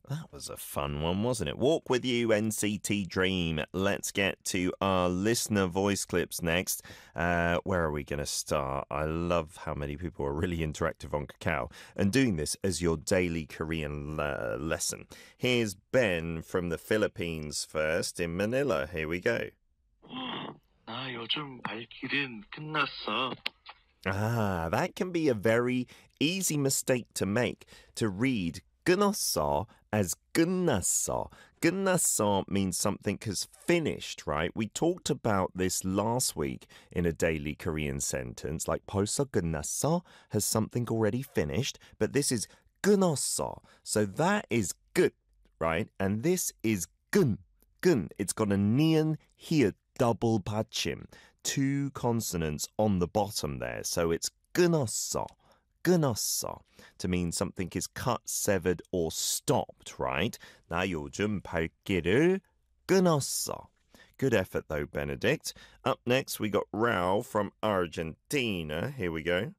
That was a fun one, wasn't it? Walk with you, NCT Dream. Let's get to our listener voice clips next. Where are we going to start? I love how many people are really interactive on Kakao and doing this as your daily Korean lesson. Here's Ben from the Philippines first in Manila. Here we go. 나 요즘 발길은 끝났어. That can be a very easy mistake to make, to read 끝났어 as 끝났어. 끝났어 means something has finished, right? We talked about this last week in a daily Korean sentence, like 벌써 끝났어 has something already finished, but this is 끊었어. So that is 끝, right? And this is 끈. 끈. It's got a nian here double 받침. Two consonants on the bottom there. So it's 끊었어. 끊었어. To mean something is cut, severed, or stopped, right? 나 요즘 발길을 끊었어. Good effort though, Benedict. Up next, we got Rao from Argentina. Here we go.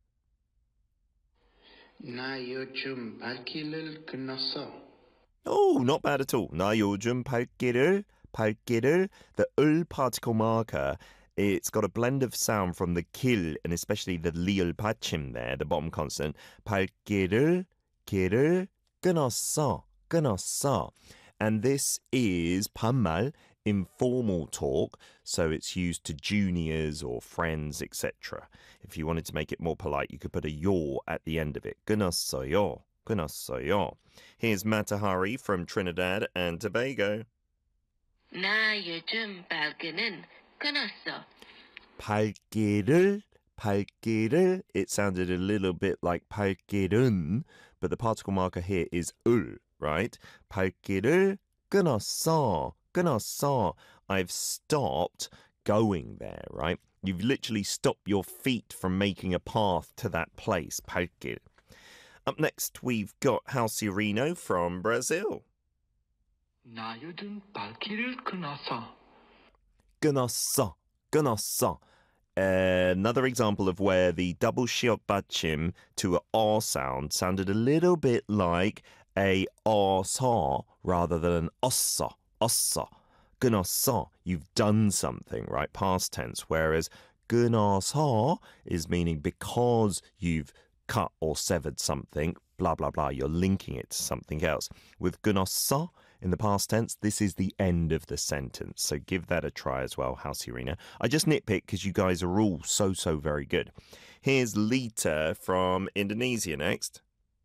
나 요즘 발길을 끊었어. Oh, not bad at all. 나 요즘 발길을, the 을 particle marker. It's got a blend of sound from the kil and especially the liul 받침 there, the bottom consonant. 발길을, 길을 끊었어, 끊었어. And this is 반말, informal talk, so it's used to juniors or friends, etc. If you wanted to make it more polite, you could put a yor at the end of it. 끊었어요, 끊었어요. Here's Matahari from Trinidad and Tobago. 나 요즘 발길은 끊었어. 발길을, it sounded a little bit like 발길은, but the particle marker here is 을, right? 발길을 끊었어, 끊었어. I've stopped going there, right? You've literally stopped your feet from making a path to that place, 발길. Up next, we've got Halsirino from Brazil. 나 요즘 발길을 끊었어. 끊었어, 끊었어. Another example of where the double shiok 받침 to a R sound sounded a little bit like a 어서 rather than an 어서, 어서. 끊었어, you've done something, right? Past tense. Whereas 끊어서 is meaning because you've cut or severed something, blah, blah, blah. You're linking it to something else. With 끊었어, in the past tense, this is the end of the sentence. So give that a try as well, Halsirina. I just nitpick because you guys are all so very good. Here's Lita from Indonesia next.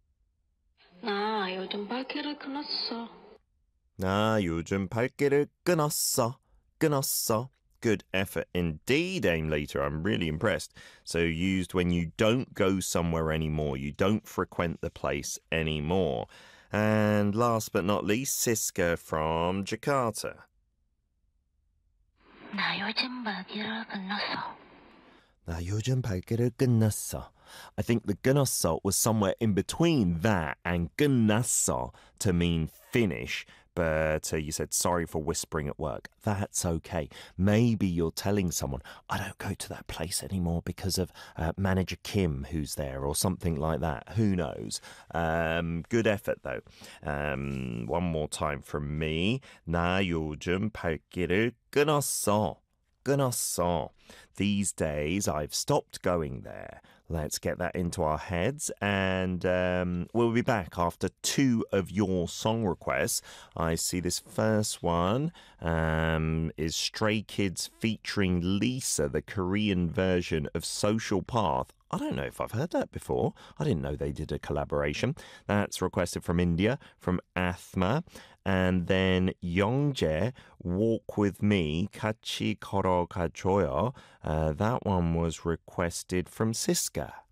나 요즘 발길을 끊었어. 나 요즘 발길을 끊었어. 끊었어. Good effort indeed, Aim Later. I'm really impressed. So used when you don't go somewhere anymore. You don't frequent the place anymore. And last but not least, Siska from Jakarta. 나 요즘 발길을 끊었어. 나 요즘 발길을 끊었어. I think the 끊었어 was somewhere in between that and 끝났어 to mean finish. But you said sorry for whispering at work. That's okay. Maybe you're telling someone, I don't go to that place anymore because of manager Kim who's there or something like that. Who knows? Good effort though. One more time from me. 나 요즘 발길을 끊었어. 끊었어. These days, I've stopped going there. Let's get that into our heads. And we'll be back after two of your song requests. I see this first one is Stray Kids featuring Lisa, the Korean version of Social Path. I don't know if I've heard that before. I didn't know they did a collaboration. That's requested from India, from Athma. And then Youngjae, Walk With Me, 같이 걸어가줘요. That one was requested from Siska.